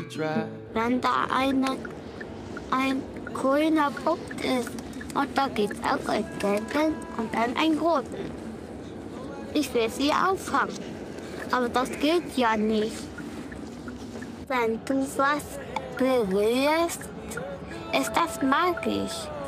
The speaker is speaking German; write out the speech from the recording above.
wenn da ein grüner Punkt ist und da gibt es auch einen gelben und dann einen roten. Ich will sie auffangen, aber das geht ja nicht. Wenn du was berührst, ist das magisch.